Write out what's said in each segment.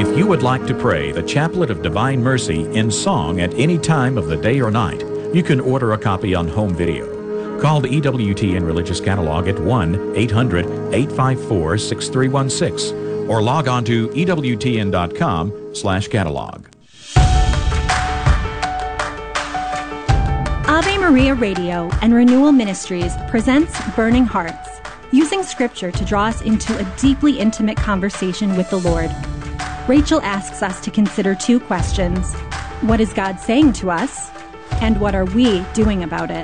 If you would like to pray the Chaplet of Divine Mercy in song at any time of the day or night, you can order a copy on home video. Call the EWTN Religious Catalog at 1-800-854-6316 or log on to EWTN.com/catalog. Ave Maria Radio and Renewal Ministries presents Burning Hearts, using Scripture to draw us into a deeply intimate conversation with the Lord. Rachel asks us to consider two questions. What is God saying to us? And what are we doing about it?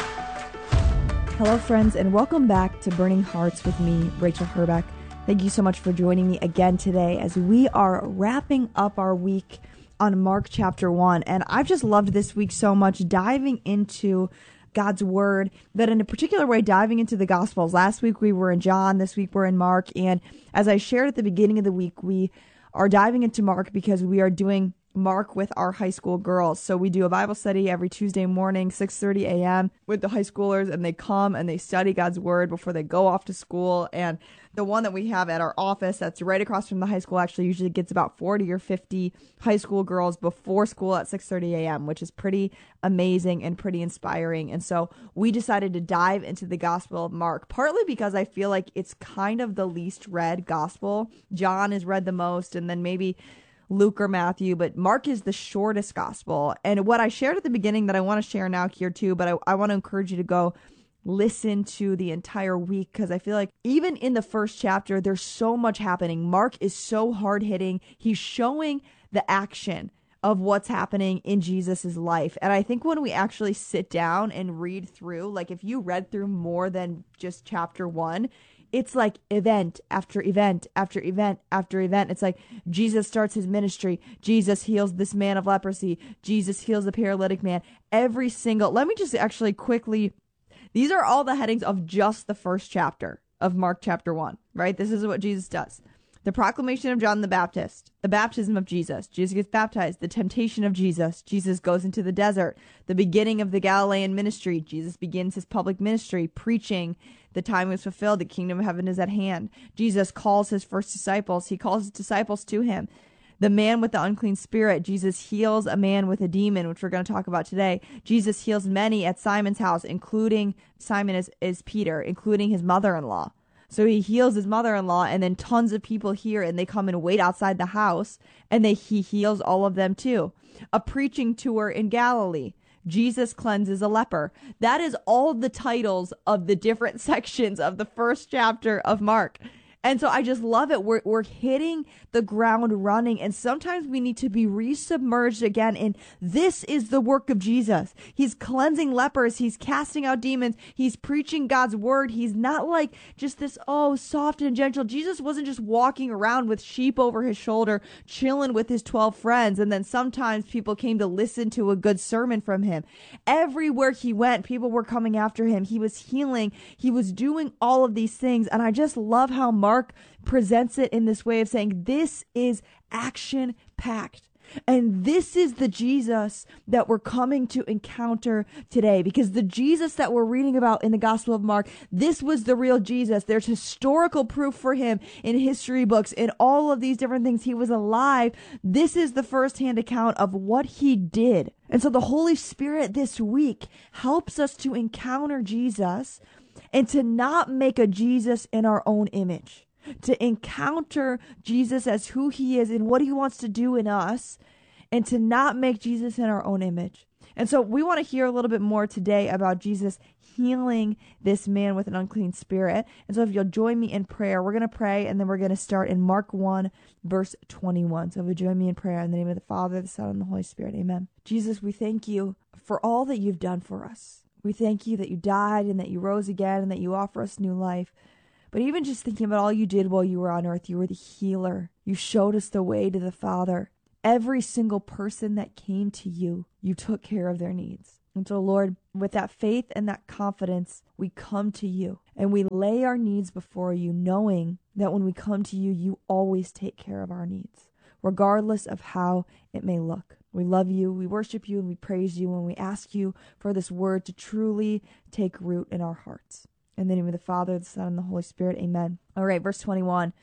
Hello, friends, and welcome back to Burning Hearts with me, Rachel Herbeck. Thank you so much for joining me again today as we are wrapping up our week on Mark chapter 1. And I've just loved this week so much, diving into God's Word, but in a particular way, diving into the Gospels. Last week we were in John, this week we're in Mark. And as I shared at the beginning of the week, we are diving into Mark because we are doing Mark with our high school girls. So we do a Bible study every Tuesday morning, 6:30 a.m. with the high schoolers, and they come and they study God's Word before they go off to school. And the one that we have at our office that's right across from the high school actually usually gets about 40 or 50 high school girls before school at 6:30 a.m., which is pretty amazing and pretty inspiring. And so we decided to dive into the Gospel of Mark, partly because I feel like it's kind of the least read gospel. John is read the most, and then maybe Luke or Matthew, but Mark is the shortest gospel. And what I shared at the beginning that I want to share now here too, but I want to encourage you to go listen to the entire week, because I feel like even in the first chapter, there's so much happening. Mark is so hard hitting. He's showing the action of what's happening in Jesus's life. And I think when we actually sit down and read through, like if you read through more than just chapter 1, it's like event after event after event after event. It's like Jesus starts his ministry. Jesus heals this man of leprosy. Jesus heals the paralytic man. Every single, let me just actually quickly, these are all the headings of just the first chapter of Mark chapter 1, right? This is what Jesus does. The proclamation of John the Baptist, the baptism of Jesus, Jesus gets baptized, the temptation of Jesus, Jesus goes into the desert, the beginning of the Galilean ministry, Jesus begins his public ministry, preaching, the time is fulfilled, the kingdom of heaven is at hand. Jesus calls his first disciples, he calls his disciples to him. The man with the unclean spirit, Jesus heals a man with a demon, which we're going to talk about today. Jesus heals many at Simon's house, including Simon is Peter, including his mother-in-law. So he heals his mother-in-law, and then tons of people hear, and they come and wait outside the house, and he heals all of them too. A preaching tour in Galilee. Jesus cleanses a leper. That is all the titles of the different sections of the first chapter of Mark. And so I just love it. We're hitting the ground running, and sometimes we need to be resubmerged again in this is the work of Jesus. He's cleansing lepers. He's casting out demons. He's preaching God's word. He's not like just this, soft and gentle. Jesus wasn't just walking around with sheep over his shoulder, chilling with his 12 friends, and then sometimes people came to listen to a good sermon from him. Everywhere he went, people were coming after him. He was healing. He was doing all of these things, and I just love how Mark presents it in this way of saying this is action-packed. And this is the Jesus that we're coming to encounter today, because the Jesus that we're reading about in the Gospel of Mark, this was the real Jesus. There's historical proof for him in history books, in all of these different things. He was alive. This is the firsthand account of what he did. And so the Holy Spirit this week helps us to encounter Jesus and to not make a Jesus in our own image, to encounter Jesus as who he is and what he wants to do in us, and to not make Jesus in our own image. And so we want to hear a little bit more today about Jesus healing this man with an unclean spirit. And so if you'll join me in prayer, we're going to pray, and then we're going to start in Mark 1, verse 21. So if you join me in prayer in the name of the Father, the Son, and the Holy Spirit. Amen. Jesus, we thank you for all that you've done for us. We thank you that you died and that you rose again and that you offer us new life. But even just thinking about all you did while you were on earth, you were the healer. You showed us the way to the Father. Every single person that came to you, you took care of their needs. And so, Lord, with that faith and that confidence, we come to you and we lay our needs before you, knowing that when we come to you, you always take care of our needs, regardless of how it may look. We love you, we worship you, and we praise you, and we ask you for this word to truly take root in our hearts. In the name of the Father, the Son, and the Holy Spirit, amen. All right, verse 21.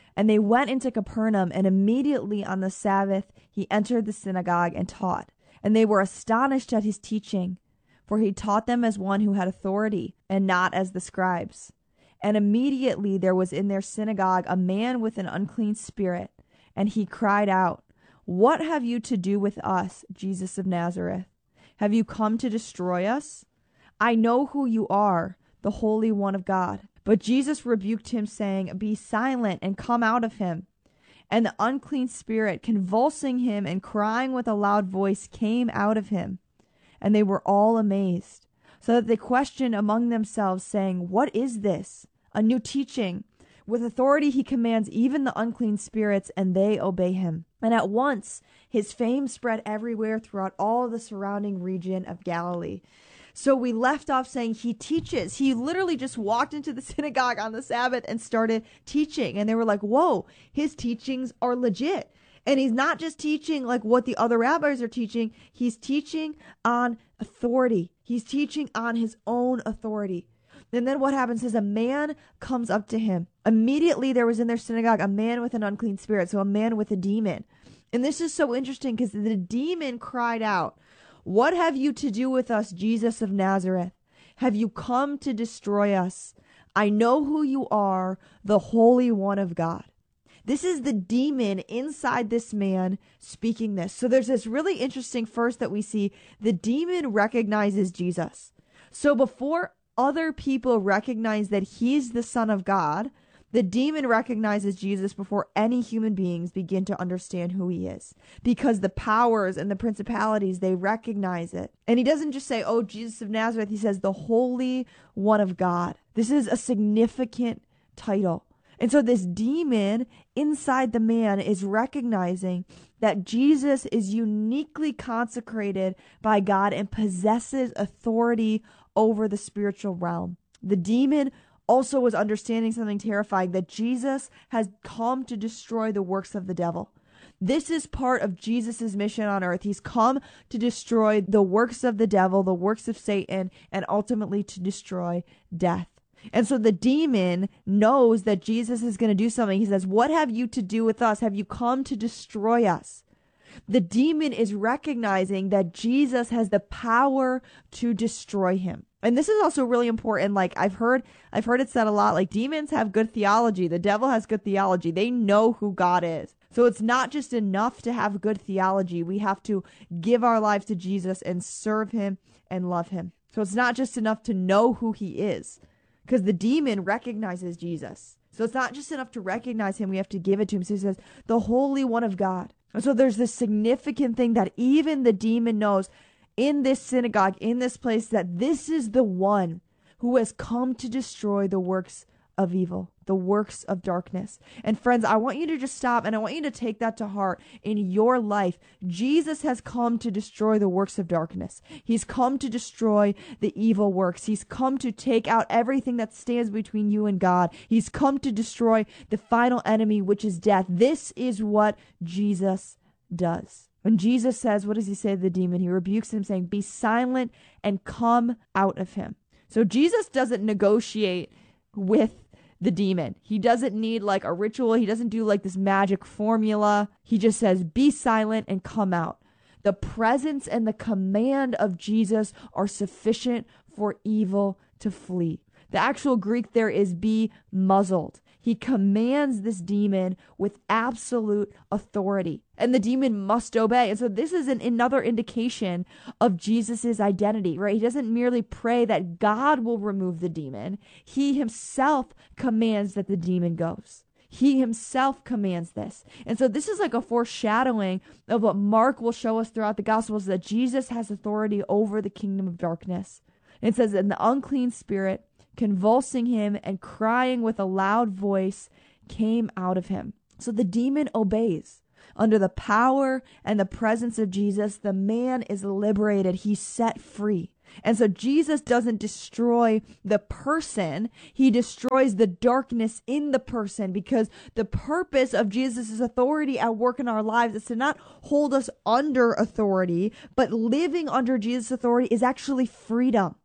And they went into Capernaum, and immediately on the Sabbath he entered the synagogue and taught. And they were astonished at his teaching, for he taught them as one who had authority, and not as the scribes. And immediately there was in their synagogue a man with an unclean spirit, and he cried out, "What have you to do with us, Jesus of Nazareth? Have you come to destroy us? I know who you are, the Holy One of God." But Jesus rebuked him, saying, "Be silent and come out of him." And the unclean spirit, convulsing him and crying with a loud voice, came out of him. And they were all amazed, so that they questioned among themselves, saying, "What is this? A new teaching. With authority he commands even the unclean spirits, and they obey him." And at once his fame spread everywhere throughout all the surrounding region of Galilee. So we left off saying he teaches. He literally just walked into the synagogue on the Sabbath and started teaching. And they were like, whoa, his teachings are legit. And he's not just teaching like what the other rabbis are teaching. He's teaching on authority. He's teaching on his own authority. And then what happens is a man comes up to him. Immediately there was in their synagogue a man with an unclean spirit, so a man with a demon. And this is so interesting because the demon cried out, "What have you to do with us, Jesus of Nazareth? Have you come to destroy us? I know who you are, the Holy One of God." This is the demon inside this man speaking this. So there's this really interesting first that we see. The demon recognizes Jesus. So before other people recognize that he's the Son of God, the demon recognizes Jesus before any human beings begin to understand who he is. Because the powers and the principalities, they recognize it. And he doesn't just say, "Oh, Jesus of Nazareth." He says, "The Holy One of God." This is a significant title. And so this demon inside the man is recognizing that Jesus is uniquely consecrated by God and possesses authority over the spiritual realm. The demon also was understanding something terrifying, that Jesus has come to destroy the works of the devil. This is part of Jesus' mission on earth. He's come to destroy the works of the devil, the works of Satan, and ultimately to destroy death. And so the demon knows that Jesus is going to do something. He says, "What have you to do with us? Have you come to destroy us?" The demon is recognizing that Jesus has the power to destroy him. And this is also really important. Like I've heard it said a lot, like demons have good theology. The devil has good theology. They know who God is. So it's not just enough to have good theology. We have to give our lives to Jesus and serve him and love him. So it's not just enough to know who he is, because the demon recognizes Jesus. So it's not just enough to recognize him. We have to give it to him. So he says, "The Holy One of God." And so there's this significant thing that even the demon knows in this synagogue, in this place, that this is the one who has come to destroy the works of evil, the works of darkness. And friends, I want you to just stop and I want you to take that to heart in your life. Jesus has come to destroy the works of darkness. He's come to destroy the evil works. He's come to take out everything that stands between you and God. He's come to destroy the final enemy, which is death. This is what Jesus does. When Jesus says, what does he say to the demon? He rebukes him, saying, "Be silent and come out of him." So Jesus doesn't negotiate with the demon. He doesn't need like a ritual. He doesn't do like this magic formula. He just says, "Be silent and come out." The presence and the command of Jesus are sufficient for evil to flee. The actual Greek there is "be muzzled." He commands this demon with absolute authority, and the demon must obey. And so this is another indication of Jesus's identity, right? He doesn't merely pray that God will remove the demon. He himself commands that the demon goes. He himself commands this. And so this is like a foreshadowing of what Mark will show us throughout the Gospels, that Jesus has authority over the kingdom of darkness. And it says, "And the unclean spirit, convulsing him and crying with a loud voice, came out of him." So the demon obeys. Under the power and the presence of Jesus, the man is liberated. He's set free. And so Jesus doesn't destroy the person. He destroys the darkness in the person, because the purpose of Jesus' authority at work in our lives is to not hold us under authority, but living under Jesus' authority is actually freedom.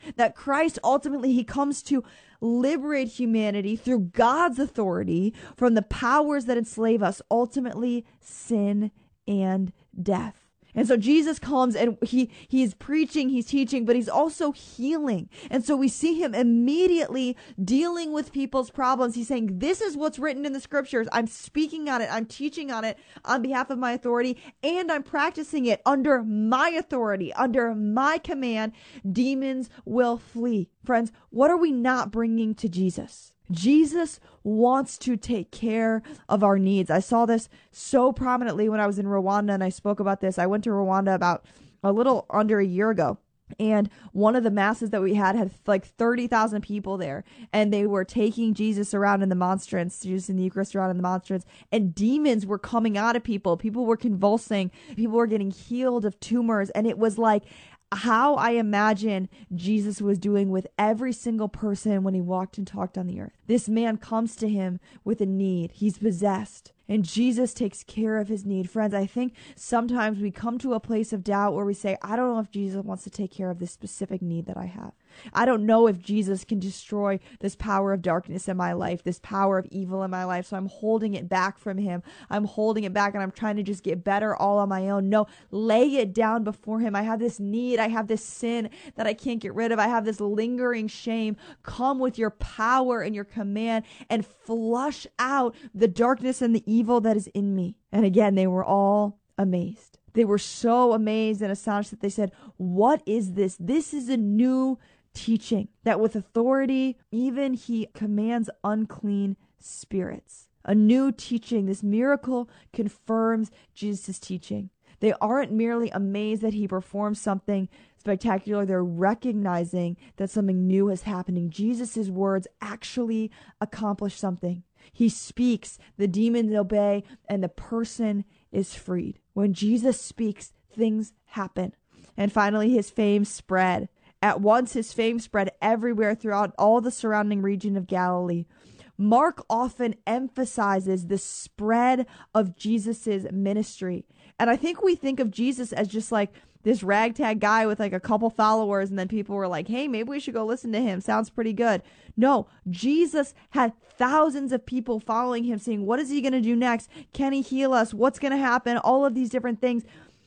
That Christ ultimately, he comes to liberate humanity through God's authority from the powers that enslave us, ultimately sin and death. And so Jesus comes and he's preaching, he's teaching, but he's also healing. And so we see him immediately dealing with people's problems. He's saying, this is what's written in the scriptures. I'm speaking on it. I'm teaching on it on behalf of my authority, and I'm practicing it under my authority, under my command. Demons will flee. Friends, what are we not bringing to Jesus? Jesus wants to take care of our needs. I saw this so prominently when I was in Rwanda, and I spoke about this. I went to Rwanda about a little under a year ago. And one of the masses that we had like 30,000 people there, and they were taking Jesus around in the monstrance, Jesus in the Eucharist around in the monstrance, and demons were coming out of people. People were convulsing. People were getting healed of tumors. And it was like how I imagine Jesus was doing with every single person when he walked and talked on the earth. This man comes to him with a need. He's possessed, and Jesus takes care of his need. Friends, I think sometimes we come to a place of doubt where we say, I don't know if Jesus wants to take care of this specific need that I have. I don't know if Jesus can destroy this power of darkness in my life, this power of evil in my life. So I'm holding it back from him. I'm holding it back, and I'm trying to just get better all on my own. No, lay it down before him. I have this need. I have this sin that I can't get rid of. I have this lingering shame. Come with your power and your command and flush out the darkness and the evil that is in me. And again, they were all amazed. They were so amazed and astonished that they said, what is this? This is a new teaching, that with authority, even he commands unclean spirits. A new teaching. This miracle confirms Jesus' teaching. They aren't merely amazed that he performs something spectacular. They're recognizing that something new is happening. Jesus' words actually accomplish something. He speaks, the demons obey, and the person is freed. When Jesus speaks, things happen. And finally, his fame spread. At once, his fame spread everywhere throughout all the surrounding region of Galilee. Mark often emphasizes the spread of Jesus's ministry. And I think we think of Jesus as just like this ragtag guy with like a couple followers, and then people were like, hey, maybe we should go listen to him. Sounds pretty good. No, Jesus had thousands of people following him, saying, what is he going to do next? Can he heal us? What's going to happen? All of these different things.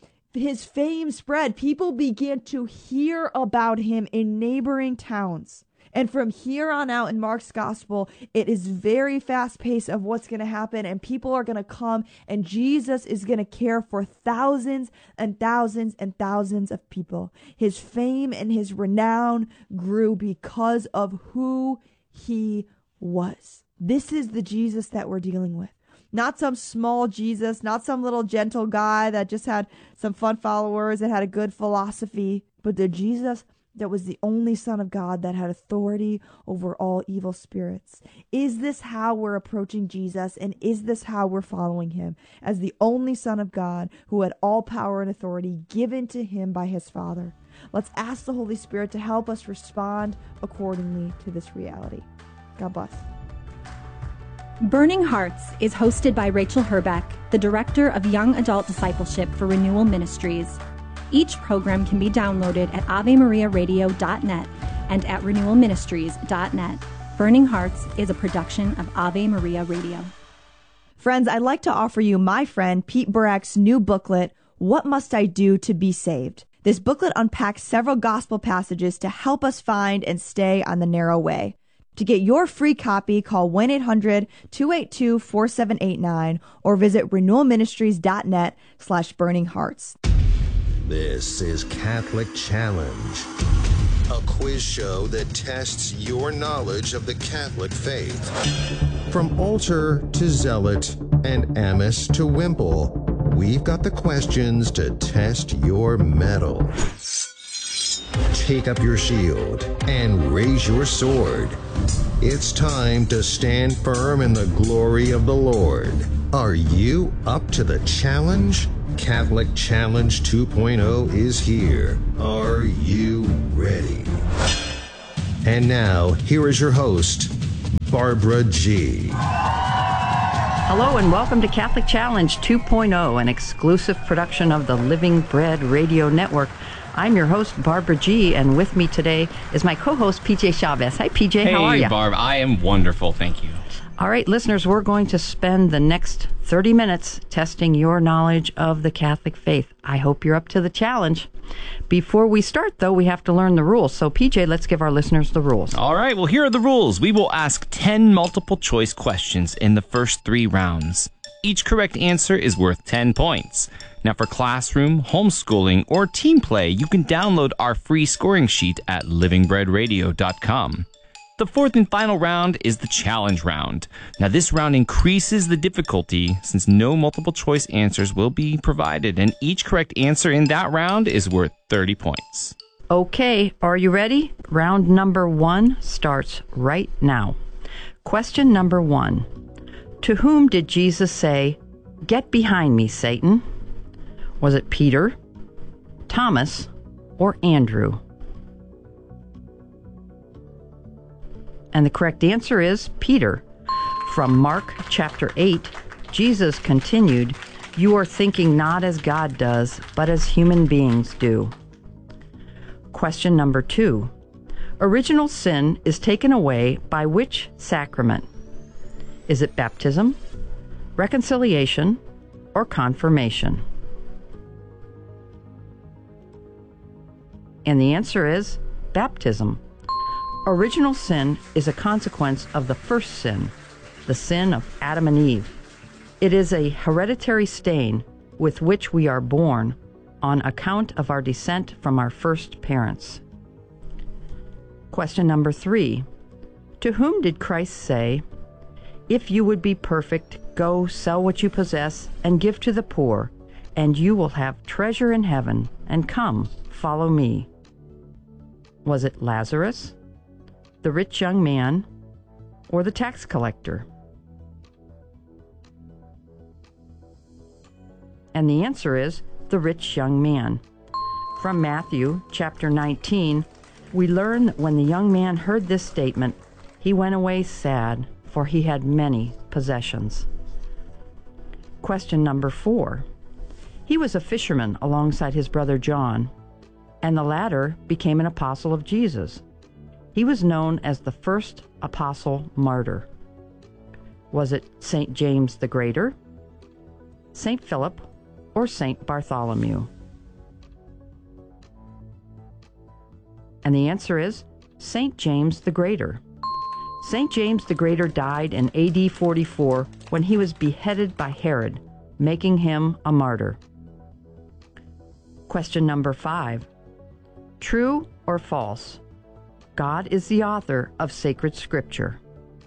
His fame spread. People began to hear about him in neighboring towns. And from here on out in Mark's gospel, it is very fast paced of what's going to happen, and people are going to come, and Jesus is going to care for thousands and thousands and thousands of people. His fame and his renown grew because of who he was. This is the Jesus that we're dealing with. Not some small Jesus, not some little gentle guy that just had some fun followers and had a good philosophy, but the Jesus that was the only Son of God that had authority over all evil spirits. Is this how we're approaching Jesus, and is this how we're following him as the only Son of God who had all power and authority given to him by his Father? Let's ask the Holy Spirit to help us respond accordingly to this reality. God bless. Burning Hearts is hosted by Rachel Herbeck, the Director of Young Adult Discipleship for Renewal Ministries. Each program can be downloaded at AveMariaRadio.net and at RenewalMinistries.net. Burning Hearts is a production of Ave Maria Radio. Friends, I'd like to offer you my friend Pete Burak's new booklet, What Must I Do to Be Saved? This booklet unpacks several gospel passages to help us find and stay on the narrow way. To get your free copy, call 1-800-282-4789 or visit renewalministries.net/burninghearts. This is Catholic Challenge, a quiz show that tests your knowledge of the Catholic faith. From altar to zealot and amice to wimple, we've got the questions to test your mettle. Take up your shield and raise your sword. It's time to stand firm in the glory of the Lord. Are you up to the challenge? Catholic Challenge 2.0 is here. Are you ready? And now, here is your host, Barbara G. Hello and welcome to Catholic Challenge 2.0, an exclusive production of the Living Bread Radio Network. I'm your host, Barbara G., and with me today is my co-host, PJ Chavez. Hi, PJ. How are you? Hey, Barb. I am wonderful. Thank you. All right, listeners, we're going to spend the next 30 minutes testing your knowledge of the Catholic faith. I hope you're up to the challenge. Before we start, though, we have to learn the rules. So, PJ, let's give our listeners the rules. All right. Well, here are the rules. We will ask 10 multiple-choice questions in the first 3 rounds. Each correct answer is worth 10 points. Now, for classroom, homeschooling, or team play, you can download our free scoring sheet at livingbreadradio.com. The fourth and final round is the challenge round. Now, this round increases the difficulty since no multiple choice answers will be provided, and each correct answer in that round is worth 30 points. Okay, are you ready? Round number 1 starts right now. Question number 1. To whom did Jesus say, "Get behind me, Satan"? Was it Peter, Thomas, or Andrew? And the correct answer is Peter. From Mark chapter 8, Jesus continued, "You are thinking not as God does, but as human beings do." Question number 2. Original sin is taken away by which sacrament? Is it baptism, reconciliation, or confirmation? And the answer is baptism. Original sin is a consequence of the first sin, the sin of Adam and Eve. It is a hereditary stain with which we are born on account of our descent from our first parents. Question number 3. To whom did Christ say, "If you would be perfect, go sell what you possess and give to the poor, and you will have treasure in heaven, and come, follow me"? Was it Lazarus, the rich young man, or the tax collector? And the answer is the rich young man. From Matthew chapter 19, we learn that when the young man heard this statement, he went away sad, for he had many possessions. Question number 4. He was a fisherman alongside his brother John, and the latter became an apostle of Jesus. He was known as the first apostle martyr. Was it St. James the Greater, St. Philip, or St. Bartholomew? And the answer is St. James the Greater. St. James the Greater died in AD 44 when he was beheaded by Herod, making him a martyr. Question number 5. True or false? God is the author of sacred scripture.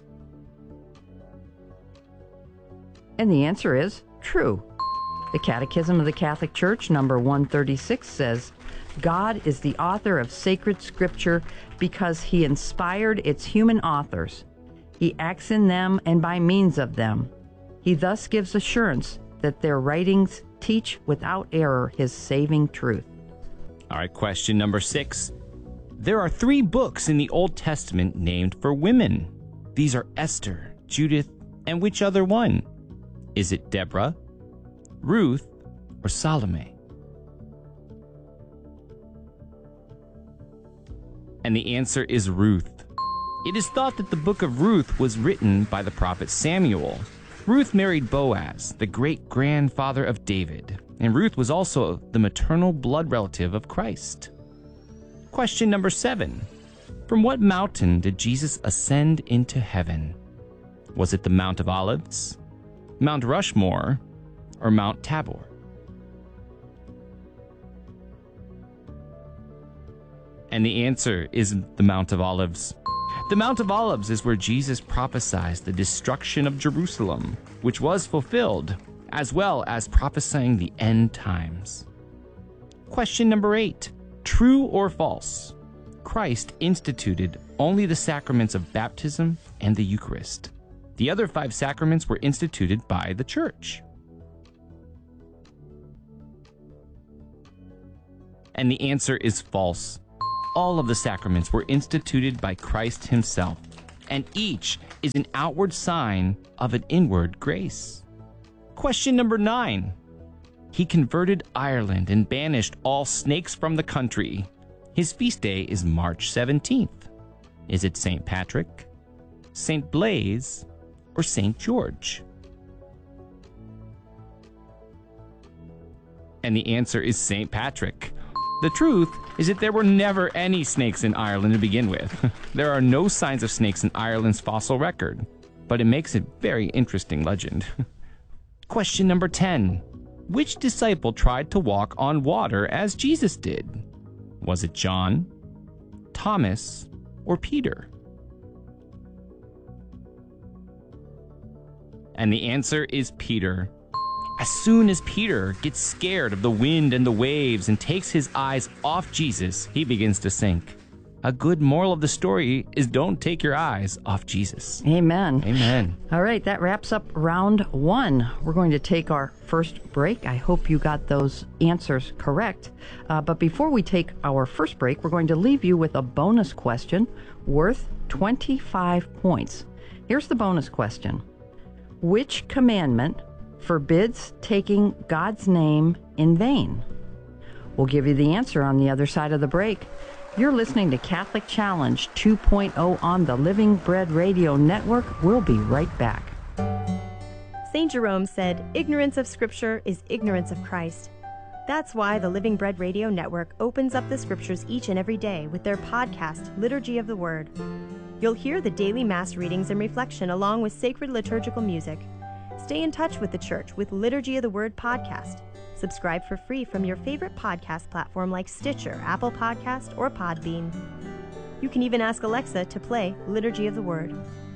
And the answer is true. The Catechism of the Catholic Church, number 136, says, God is the author of sacred scripture because he inspired its human authors. He acts in them and by means of them. He thus gives assurance that their writings teach without error his saving truth. All right, question number 6. There are 3 books in the Old Testament named for women. These are Esther, Judith, and which other one? Is it Deborah, Ruth, or Salome? And the answer is Ruth. It is thought that the book of Ruth was written by the prophet Samuel. Ruth married Boaz, the great-grandfather of David, and Ruth was also the maternal blood relative of Christ. Question number 7. From what mountain did Jesus ascend into heaven? Was it the Mount of Olives, Mount Rushmore, or Mount Tabor? And the answer is the Mount of Olives. The Mount of Olives is where Jesus prophesied the destruction of Jerusalem, which was fulfilled, as well as prophesying the end times. Question number 8. True or false? Christ instituted only the sacraments of baptism and the Eucharist. The other 5 sacraments were instituted by the Church. And the answer is false. All of the sacraments were instituted by Christ himself, and each is an outward sign of an inward grace. Question number 9. He converted Ireland and banished all snakes from the country. His feast day is March 17th. Is it St. Patrick, St. Blaise, or St. George? And the answer is St. Patrick. The truth is that there were never any snakes in Ireland to begin with. There are no signs of snakes in Ireland's fossil record, but it makes a very interesting legend. Question number 10. Which disciple tried to walk on water as Jesus did? Was it John, Thomas, or Peter? And the answer is Peter. As soon as Peter gets scared of the wind and the waves and takes his eyes off Jesus, he begins to sink. A good moral of the story is don't take your eyes off Jesus. Amen. Amen. All right, that wraps up round 1. We're going to take our first break. I hope you got those answers correct. But before we take our first break, we're going to leave you with a bonus question worth 25 points. Here's the bonus question. Which commandment forbids taking God's name in vain? We'll give you the answer on the other side of the break. You're listening to Catholic Challenge 2.0 on the Living Bread Radio Network. We'll be right back. St. Jerome said, "Ignorance of Scripture is ignorance of Christ." That's why the Living Bread Radio Network opens up the Scriptures each and every day with their podcast, Liturgy of the Word. You'll hear the daily Mass readings and reflection along with sacred liturgical music. Stay in touch with the Church with Liturgy of the Word podcast. Subscribe for free from your favorite podcast platform like Stitcher, Apple Podcast, or Podbean. You can even ask Alexa to play Liturgy of the Word.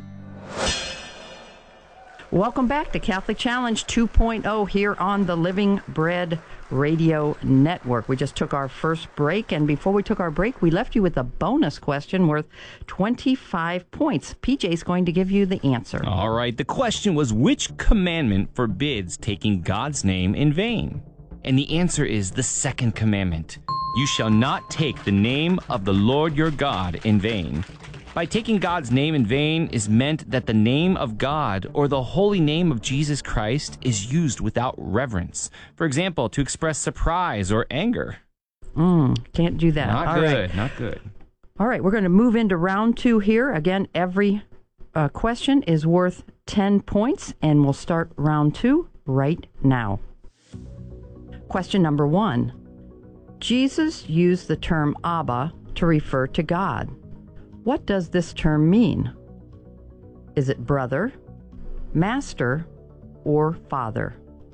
Welcome back to Catholic Challenge 2.0 here on the Living Bread Radio Network. We just took our first break, and before we took our break, we left you with a bonus question worth 25 points. PJ's going to give you the answer. All right, the question was, which commandment forbids taking God's name in vain? And the answer is the second commandment. You shall not take the name of the Lord your God in vain. By taking God's name in vain is meant that the name of God or the holy name of Jesus Christ is used without reverence. For example, to express surprise or anger. Can't do that. Not All good, right. not good. All right, we're going to move into round 2 here. Again, every question is worth 10 points, and we'll start round 2 right now. Question number 1. Jesus used the term Abba to refer to God. What does this term mean? Is it brother, master, or father?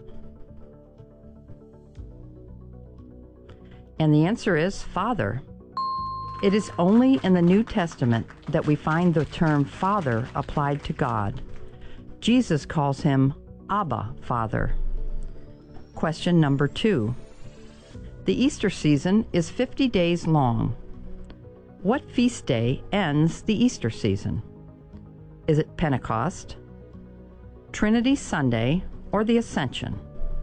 And the answer is father. It is only in the New Testament that we find the term father applied to God. Jesus calls him Abba, Father. Question number 2. The Easter season is 50 days long. What feast day ends the Easter season? Is it Pentecost, Trinity Sunday, or the Ascension?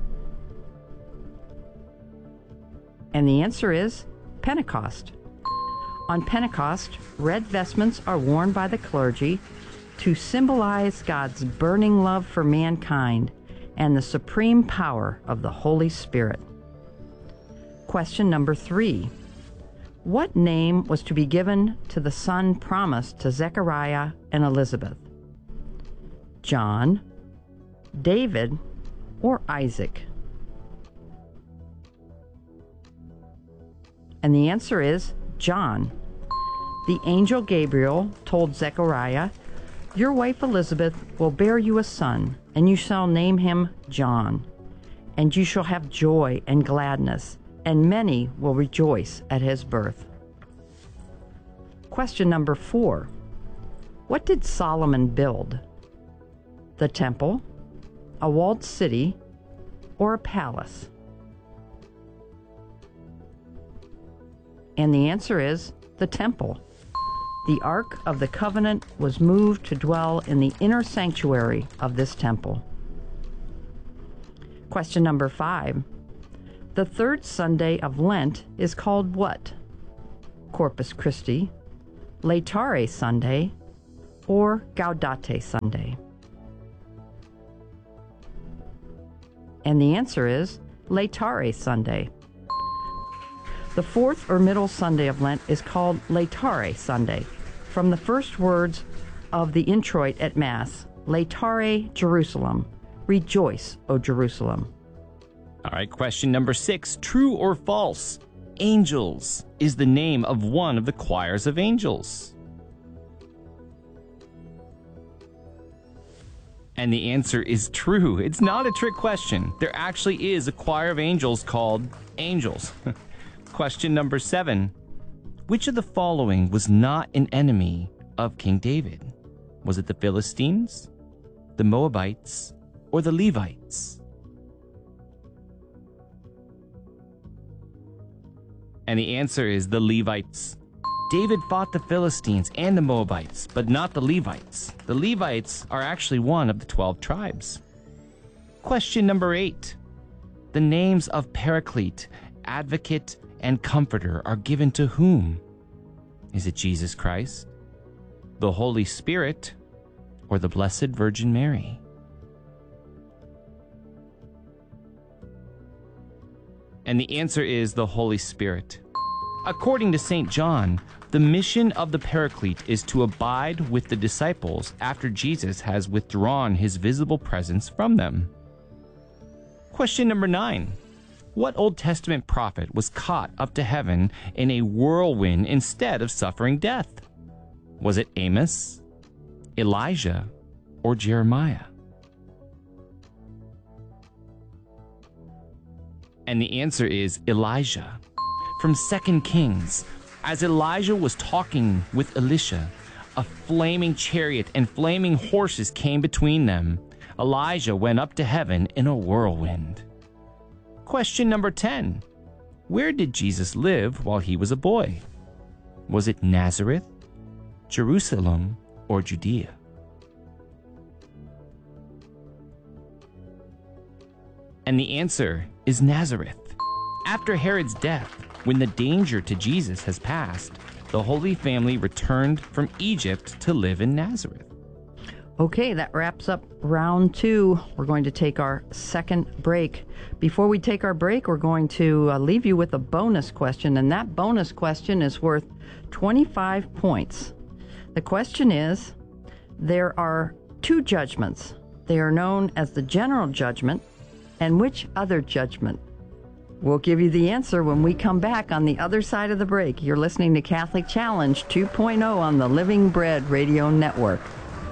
And the answer is Pentecost. On Pentecost, red vestments are worn by the clergy to symbolize God's burning love for mankind and the supreme power of the Holy Spirit. Question number 3. What name was to be given to the son promised to Zechariah and Elizabeth? John, David, or Isaac? And the answer is John. The angel Gabriel told Zechariah, "Your wife Elizabeth will bear you a son, and you shall name him John. And you shall have joy and gladness, and many will rejoice at his birth." Question number 4. What did Solomon build? The temple, a walled city, or a palace? And the answer is the temple. The Ark of the Covenant was moved to dwell in the inner sanctuary of this temple. Question number 5. The third Sunday of Lent is called what? Corpus Christi, Laetare Sunday, or Gaudete Sunday? And the answer is Laetare Sunday. The fourth or middle Sunday of Lent is called Laetare Sunday, from the first words of the introit at Mass, Laetare Jerusalem, rejoice, O Jerusalem. All right, question number 6. True or false? Angels is the name of one of the choirs of angels. And the answer is true. It's not a trick question. There actually is a choir of angels called angels. Question number 7. Which of the following was not an enemy of King David? Was it the Philistines, the Moabites, or the Levites? And the answer is the Levites. David fought the Philistines and the Moabites, but not the Levites. The Levites are actually one of the 12 tribes. Question number 8. The names of Paraclete, Advocate, and Comforter are given to whom? Is it Jesus Christ, the Holy Spirit, or the Blessed Virgin Mary? And the answer is the Holy Spirit. According to St. John, the mission of the Paraclete is to abide with the disciples after Jesus has withdrawn his visible presence from them. Question number 9. What Old Testament prophet was caught up to heaven in a whirlwind instead of suffering death? Was it Amos, Elijah, or Jeremiah? And the answer is Elijah. From 2 Kings, as Elijah was talking with Elisha, a flaming chariot and flaming horses came between them. Elijah went up to heaven in a whirlwind. Question number 10. Where did Jesus live while he was a boy? Was it Nazareth, Jerusalem, or Judea? And the answer is Nazareth. After Herod's death, when the danger to Jesus has passed, the Holy Family returned from Egypt to live in Nazareth. Okay, that wraps up round 2. We're going to take our second break. Before we take our break, we're going to leave you with a bonus question, and that bonus question is worth 25 points. The question is, there are 2 judgments. They are known as the General Judgment and which other judgment? We'll give you the answer when we come back on the other side of the break. You're listening to Catholic Challenge 2.0 on the Living Bread Radio Network.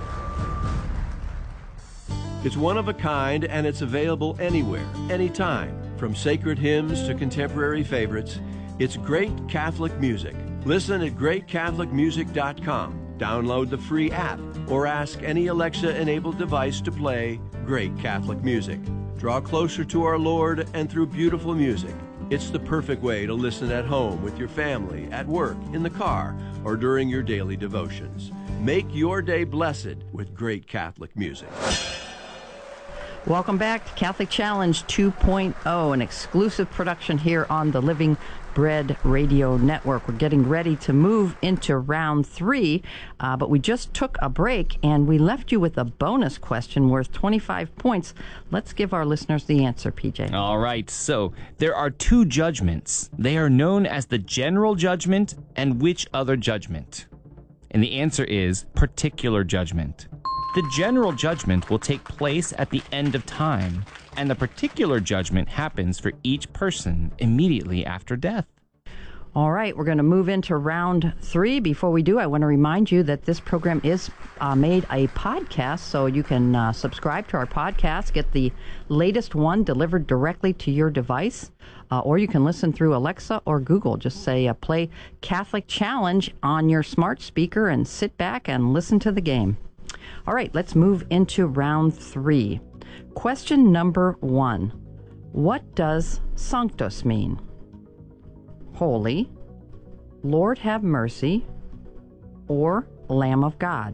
It's one of a kind, and it's available anywhere, anytime. From sacred hymns to contemporary favorites, it's great Catholic music. Listen at greatcatholicmusic.com. Download the free app or ask any Alexa-enabled device to play Great Catholic Music. Draw closer to our Lord and through beautiful music. It's the perfect way to listen at home with your family, at work, in the car, or during your daily devotions. Make your day blessed with great Catholic music. Welcome back to Catholic Challenge 2.0, an exclusive production here on the Living Bread Radio Network. We're getting ready to move into round 3, but we just took a break and we left you with a bonus question worth 25 points. Let's give our listeners the answer, PJ. All right, so there are 2 judgments. They are known as the General Judgment and which other judgment? And the answer is particular judgment. The general judgment will take place at the end of time, and the particular judgment happens for each person immediately after death. All right, we're going to move into round 3. Before we do, I want to remind you that this program is made a podcast, so you can subscribe to our podcast, get the latest one delivered directly to your device, or you can listen through Alexa or Google. Just say, play Catholic Challenge on your smart speaker and sit back and listen to the game. All right, let's move into round 3. Question number 1. What does Sanctus mean? Holy, Lord have mercy, or Lamb of God?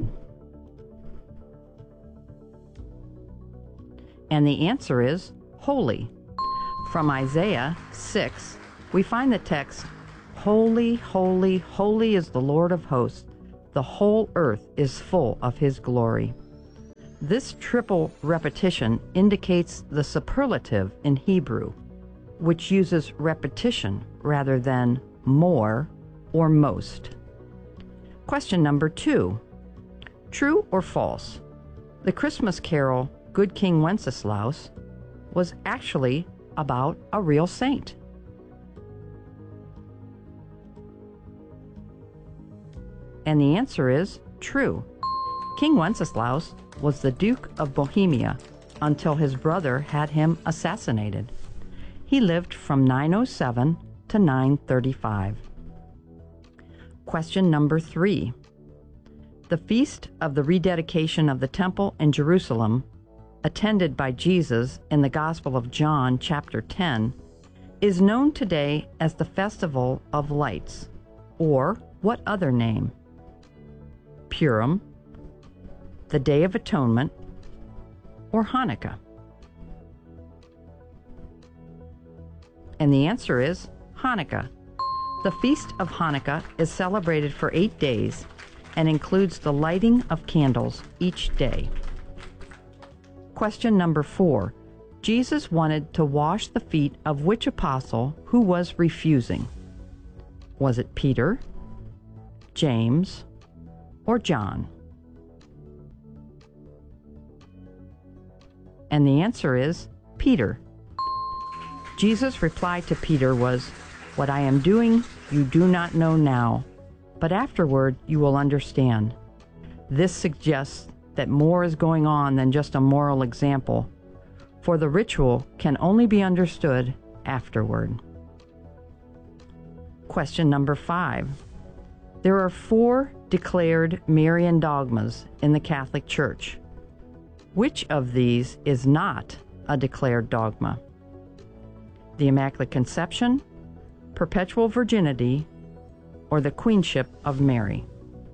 And the answer is holy. From Isaiah 6, we find the text, Holy, holy, holy is the Lord of hosts. The whole earth is full of his glory. This triple repetition indicates the superlative in Hebrew. which uses repetition rather than more or most. Question number 2. True or false? The Christmas carol, Good King Wenceslaus, was actually about a real saint. And the answer is true. King Wenceslaus was the Duke of Bohemia until his brother had him assassinated. He lived from 907 to 935. Question number 3. The feast of the rededication of the temple in Jerusalem, attended by Jesus in the Gospel of John, chapter 10, is known today as the Festival of Lights, or what other name? Purim, the Day of Atonement, or Hanukkah? And the answer is Hanukkah. The Feast of Hanukkah is celebrated for 8 days and includes the lighting of candles each day. Question number 4. Jesus wanted to wash the feet of which apostle who was refusing? Was it Peter, James, or John? And the answer is Peter. Jesus' reply to Peter was, "What I am doing you do not know now, but afterward you will understand." This suggests that more is going on than just a moral example, for the ritual can only be understood afterward. Question number 5. There are 4 declared Marian dogmas in the Catholic Church. Which of these is not a declared dogma? The Immaculate Conception, perpetual virginity, or the Queenship of Mary?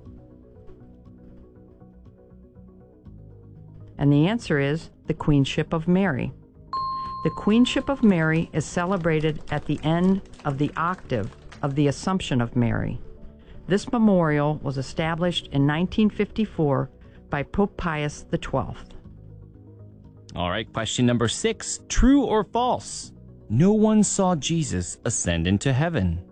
And the answer is the Queenship of Mary. The Queenship of Mary is celebrated at the end of the octave of the Assumption of Mary. This memorial was established in 1954 by Pope Pius XII. All right, question number 6. True or false? No one saw Jesus ascend into heaven.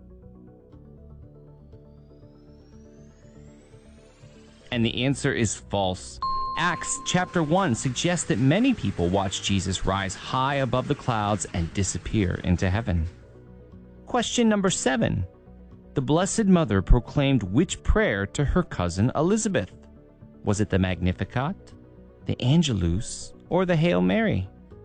And the answer is false. Acts chapter 1 suggests that many people watched Jesus rise high above the clouds and disappear into heaven. Question number 7. The Blessed Mother proclaimed which prayer to her cousin Elizabeth? Was it the Magnificat, the Angelus, or the Hail Mary?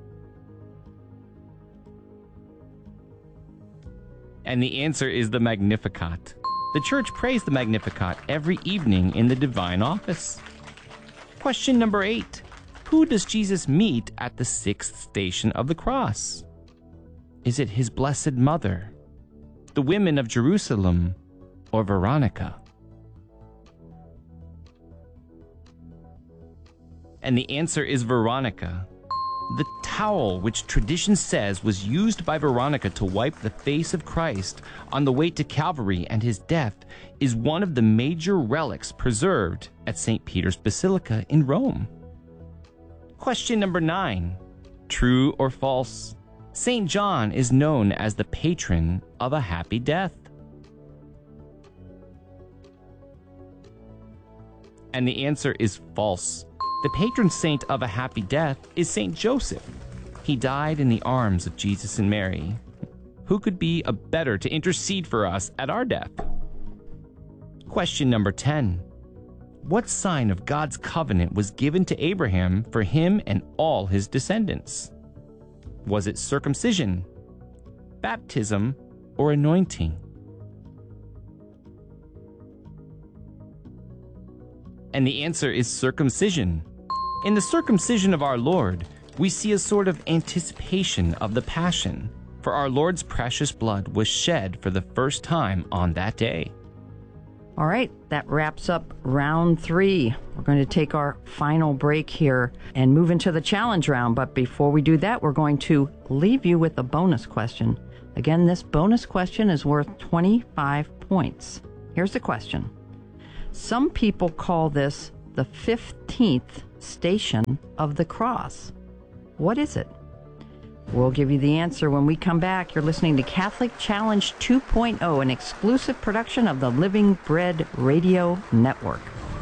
And the answer is the Magnificat. The Church prays the Magnificat every evening in the Divine Office. Question number 8. Who does Jesus meet at the 6th station of the cross? Is it his Blessed Mother, the women of Jerusalem, or Veronica? And the answer is Veronica. The towel, which tradition says was used by Veronica to wipe the face of Christ on the way to Calvary and his death, is one of the major relics preserved at St. Peter's Basilica in Rome. Question number 9. True or false? St. John is known as the patron of a happy death. And the answer is false. The patron saint of a happy death is St. Joseph. He died in the arms of Jesus and Mary. Who could be a better to intercede for us at our death? Question number 10. What sign of God's covenant was given to Abraham for him and all his descendants? Was it circumcision, baptism, or anointing? And the answer is circumcision. In the circumcision of our Lord, we see a sort of anticipation of the Passion, for our Lord's precious blood was shed for the first time on that day. All right, that wraps up round 3. We're going to take our final break here and move into the challenge round. But before we do that, we're going to leave you with a bonus question. Again, this bonus question is worth 25 points. Here's the question. Some people call this the 15th station of the cross. What is it? We'll give you the answer when we come back. You're listening to Catholic Challenge 2.0, an exclusive production of the Living Bread Radio Network.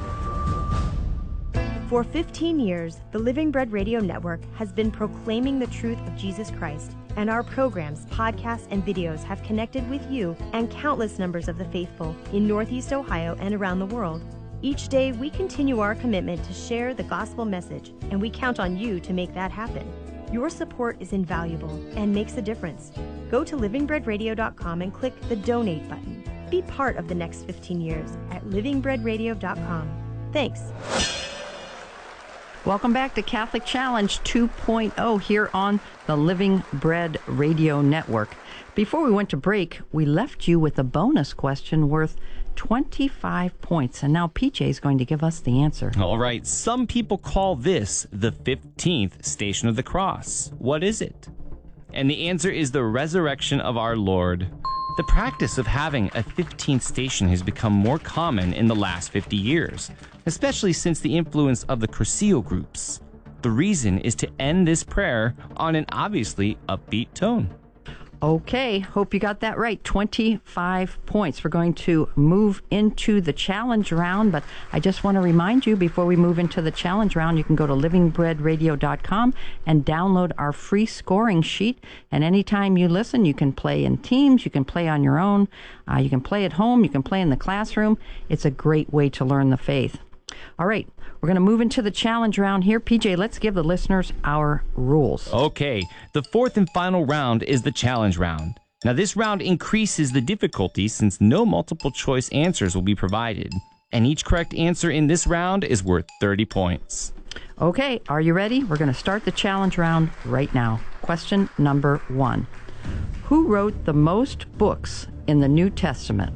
For 15 years, the Living Bread Radio Network has been proclaiming the truth of Jesus Christ, and our programs, podcasts, and videos have connected with you and countless numbers of the faithful in Northeast Ohio and around the world. Each day, we continue our commitment to share the gospel message, and we count on you to make that happen. Your support is invaluable and makes a difference. Go to livingbreadradio.com and click the donate button. Be part of the next 15 years at livingbreadradio.com. Thanks. Welcome back to Catholic Challenge 2.0 here on the Living Bread Radio Network. Before we went to break, we left you with a bonus question worth 25 points. And now PJ is going to give us the answer. All right. Some people call this the 15th Station of the Cross. What is it? And the answer is the resurrection of our Lord. The practice of having a 15th station has become more common in the last 50 years, especially since the influence of the Cursillo groups. The reason is to end this prayer on an obviously upbeat tone. Okay, hope you got that right. 25 points. We're going to move into the challenge round, but I just want to remind you before we move into the challenge round, you can go to livingbreadradio.com and download our free scoring sheet. And anytime you listen, you can play in teams, you can play on your own, you can play at home, you can play in the classroom. It's a great way to learn the faith. All right, we're going to move into the challenge round here. PJ, let's give the listeners our rules. Okay, the fourth and final round is the challenge round. Now, this round increases the difficulty since no multiple choice answers will be provided. And each correct answer in this round is worth 30 points. Okay, are you ready? We're going to start the challenge round right now. Question number 1. Who wrote the most books in the New Testament?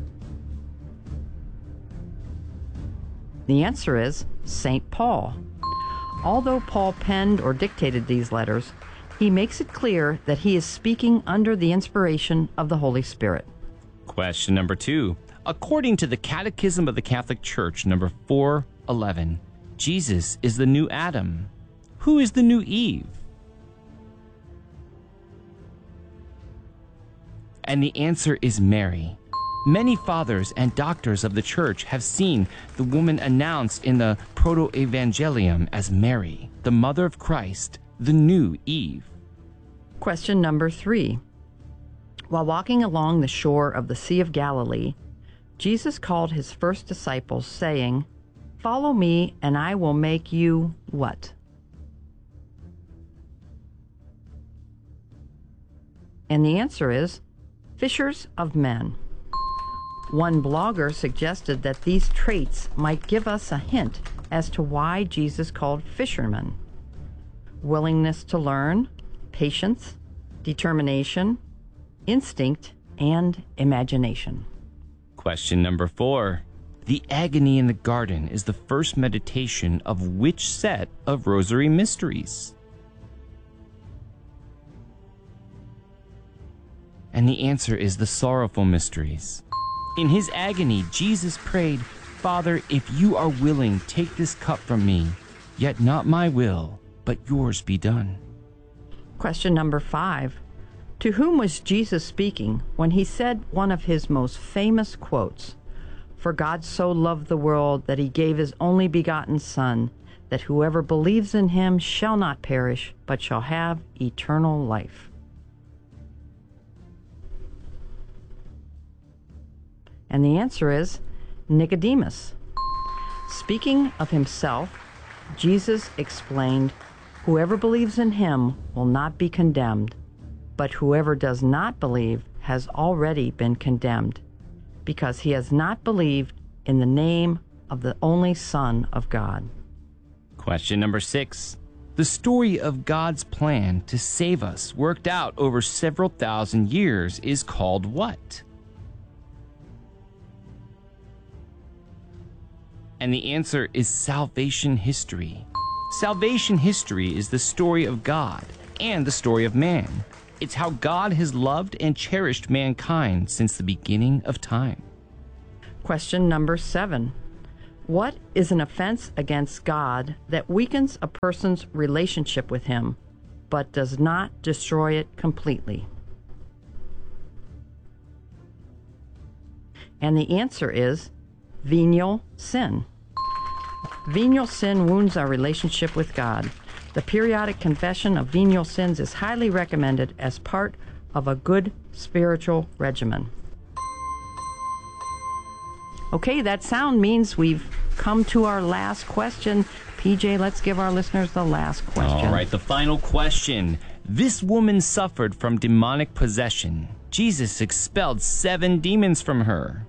The answer is St. Paul. Although Paul penned or dictated these letters, he makes it clear that he is speaking under the inspiration of the Holy Spirit. Question number 2. According to the Catechism of the Catholic Church, number 411, Jesus is the new Adam. Who is the new Eve? And the answer is Mary. Many fathers and doctors of the Church have seen the woman announced in the Proto-Evangelium as Mary, the mother of Christ, the new Eve. Question number 3. While walking along the shore of the Sea of Galilee, Jesus called his first disciples, saying, "Follow me, and I will make you" what? And the answer is fishers of men. One blogger suggested that these traits might give us a hint as to why Jesus called fishermen: willingness to learn, patience, determination, instinct, and imagination. Question number 4. The agony in the garden is the first meditation of which set of Rosary Mysteries? And the answer is the Sorrowful Mysteries. In his agony, Jesus prayed, "Father, if you are willing, take this cup from me, yet not my will, but yours be done." Question number 5. To whom was Jesus speaking when he said one of his most famous quotes, "For God so loved the world that he gave his only begotten Son, that whoever believes in him shall not perish, but shall have eternal life"? And the answer is Nicodemus. Speaking of himself, Jesus explained, "Whoever believes in him will not be condemned, but whoever does not believe has already been condemned, because he has not believed in the name of the only Son of God." Question number 6. The story of God's plan to save us, worked out over several thousand years, is called what? And the answer is salvation history. Salvation history is the story of God and the story of man. It's how God has loved and cherished mankind since the beginning of time. Question number 7. What is an offense against God that weakens a person's relationship with him, but does not destroy it completely? And the answer is venial sin. Venial sin wounds our relationship with God. The periodic confession of venial sins is highly recommended as part of a good spiritual regimen. Okay, that sound means we've come to our last question. PJ, let's give our listeners the last question. All right, the final question. This woman suffered from demonic possession. Jesus expelled 7 demons from her.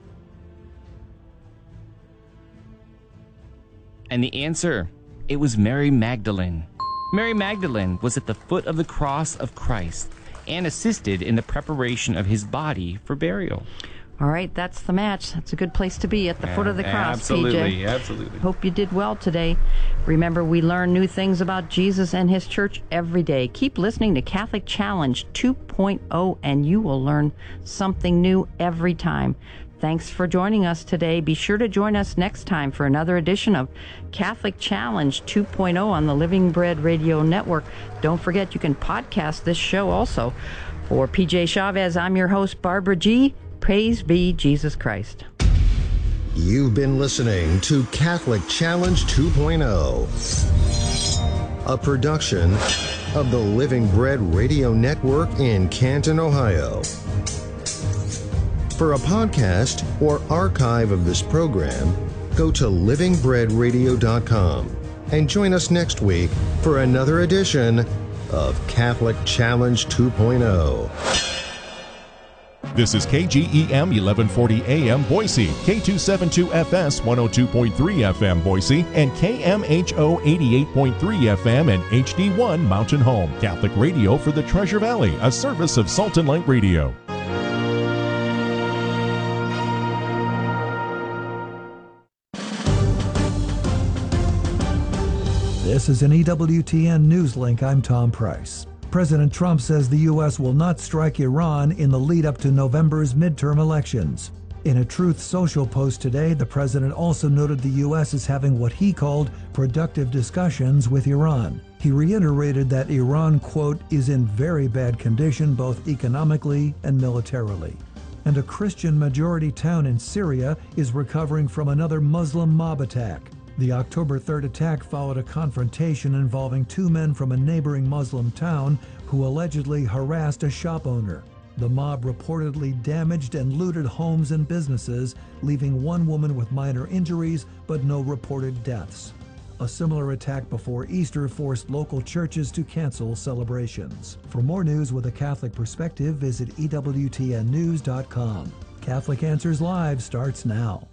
And the answer, it was Mary Magdalene. Mary Magdalene was at the foot of the cross of Christ and assisted in the preparation of his body for burial. All right, that's the match. That's a good place to be, at the foot of the cross, absolutely, PJ. Absolutely. Hope you did well today. Remember, we learn new things about Jesus and his church every day. Keep listening to Catholic Challenge 2.0, and you will learn something new every time. Thanks for joining us today. Be sure to join us next time for another edition of Catholic Challenge 2.0 on the Living Bread Radio Network. Don't forget, you can podcast this show also. For PJ Chavez, I'm your host, Barbara G. Praise be Jesus Christ. You've been listening to Catholic Challenge 2.0, a production of the Living Bread Radio Network in Canton, Ohio. For a podcast or archive of this program, go to livingbreadradio.com and join us next week for another edition of Catholic Challenge 2.0. This is KGEM 1140 AM Boise, K272FS 102.3 FM Boise, and KMHO 88.3 FM and HD1 Mountain Home. Catholic radio for the Treasure Valley, a service of Salt and Light Radio. This is an EWTN News Link. I'm Tom Price. President Trump says the U.S. will not strike Iran in the lead up to November's midterm elections. In a Truth Social post today, the president also noted the U.S. is having what he called productive discussions with Iran. He reiterated that Iran, quote, is in very bad condition both economically and militarily. And a Christian-majority town in Syria is recovering from another Muslim mob attack. The October 3rd attack followed a confrontation involving 2 men from a neighboring Muslim town who allegedly harassed a shop owner. The mob reportedly damaged and looted homes and businesses, leaving 1 woman with minor injuries but no reported deaths. A similar attack before Easter forced local churches to cancel celebrations. For more news with a Catholic perspective, visit EWTNnews.com. Catholic Answers Live starts now.